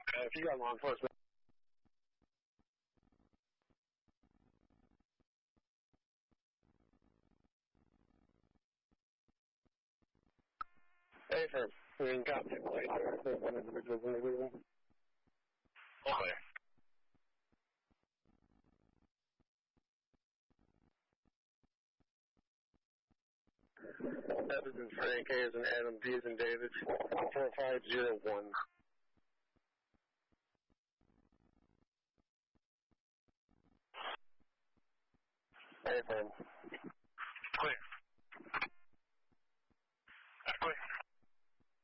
If you got law enforcement. Hey, for being got to play there. One individual in the room. Okay. F is in Frank, A is in Adam, D is in David. 4501. Hey,